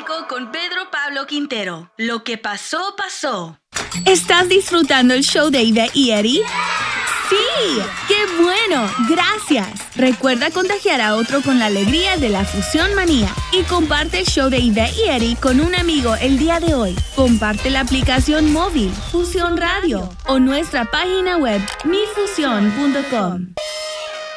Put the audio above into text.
México con Pedro Pablo Quintero. Lo que pasó, pasó. ¿Estás disfrutando el show de Ivette y Eddie? ¡Sí! ¡Qué bueno! ¡Gracias! Recuerda contagiar a otro con la alegría de la Fusión Manía y comparte el show de Ivette y Eddie con un amigo el día de hoy. Comparte la aplicación móvil Fusión Radio o nuestra página web mifusión.com.